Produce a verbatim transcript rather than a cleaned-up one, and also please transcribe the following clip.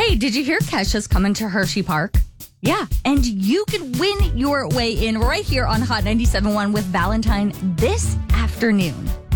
Hey, did you hear Kesha's coming to Hershey Park? Yeah, and you can win your way in right here on Hot ninety-seven point one with Valentine this afternoon.